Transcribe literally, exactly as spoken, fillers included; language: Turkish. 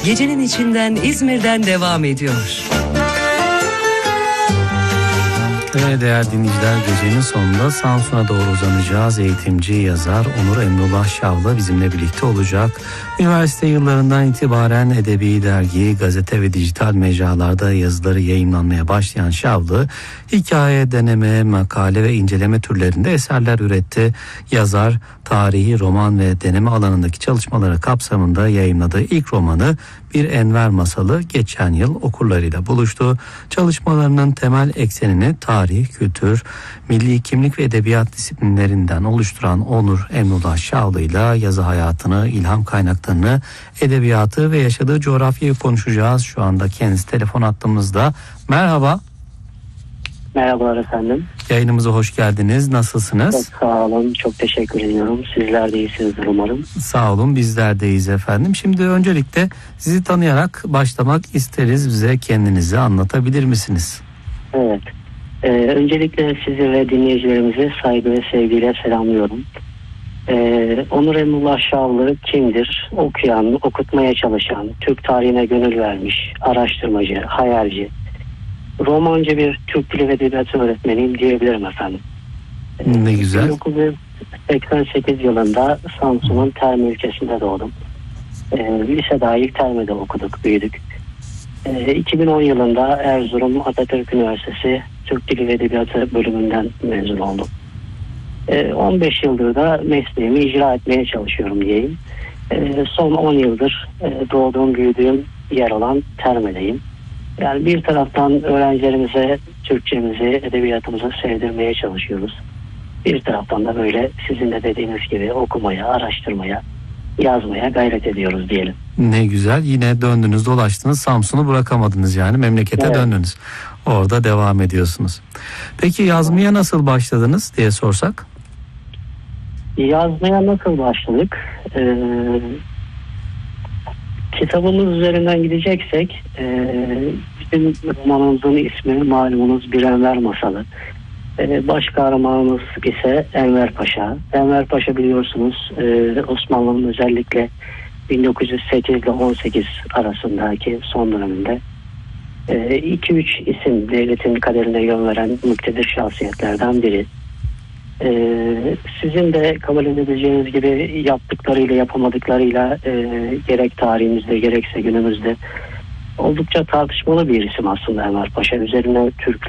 Gecenin içinden İzmir'den devam ediyor. Ve değerli dinleyiciler, gecenin sonunda Samsun'a doğru uzanacağız. Eğitimci, yazar Onur Emrullah Şavlı bizimle birlikte olacak. Üniversite yıllarından itibaren edebi dergi, gazete ve dijital mecralarda yazıları yayımlanmaya başlayan Şavlı, hikaye, deneme, makale ve inceleme türlerinde eserler üretti. Yazar, tarihi, roman ve deneme alanındaki çalışmaları kapsamında yayımladığı ilk romanı Bir Enver Masalı geçen yıl okurlarıyla buluştu. Çalışmalarının temel eksenini tarih, kültür, milli kimlik ve edebiyat disiplinlerinden oluşturan Onur Emrullah Şavlı ile yazı hayatını, ilham kaynaklarını, edebiyatı ve yaşadığı coğrafyayı konuşacağız. Şu anda kendisi telefon hattımızda. Merhaba. Merhabalar efendim. Yayınımıza hoş geldiniz. Nasılsınız? Çok sağ olun. Çok teşekkür ediyorum. Sizler de iyisinizdir umarım. Sağ olun. Bizler de iyiyiz efendim. Şimdi öncelikle sizi tanıyarak başlamak isteriz. Bize kendinizi anlatabilir misiniz? Evet. Ee, öncelikle sizi ve dinleyicilerimizi saygı ve sevgiyle selamlıyorum. Ee, Onur Emrullah Şavlı kimdir? Okuyan, okutmaya çalışan, Türk tarihine gönül vermiş, araştırmacı, hayalci, romancı bir Türk Dili ve Edebiyatı öğretmeniyim diyebilirim efendim. Ne güzel. bin dokuz yüz seksen sekiz yılında Samsun'un Terme ilçesinde doğdum. E, lise dahil Terme'de okuduk, büyüdük. E, iki bin on yılında Erzurum Atatürk Üniversitesi Türk Dili ve Edebiyatı bölümünden mezun oldum. E, on beş yıldır da mesleğimi icra etmeye çalışıyorum diyeyim. E, son on yıldır e, doğduğum, büyüdüğüm yer olan Terme'deyim. Yani bir taraftan öğrencilerimize Türkçemizi, edebiyatımızı sevdirmeye çalışıyoruz. Bir taraftan da böyle sizin de dediğiniz gibi okumaya, araştırmaya, yazmaya gayret ediyoruz diyelim. Ne güzel. Yine döndünüz, dolaştınız, Samsun'u bırakamadınız, yani memlekete evet. döndünüz. Orada devam ediyorsunuz. Peki yazmaya nasıl başladınız diye sorsak? Yazmaya nasıl başladık? Ee, kitabımız üzerinden gideceksek e, bizim romanımızın ismi malumunuz Bir Enver Masalı. E, baş kahramanımız ise Enver Paşa. Enver Paşa biliyorsunuz e, Osmanlı'nın özellikle bin dokuz yüz sekiz ile on sekiz arasındaki son döneminde iki üç isim devletin kaderine yön veren muktedir şahsiyetlerden biri. Ee, sizin de kabul edebileceğiniz gibi yaptıklarıyla yapamadıklarıyla e, gerek tarihimizde gerekse günümüzde oldukça tartışmalı bir isim aslında Enver Paşa. Üzerine Türk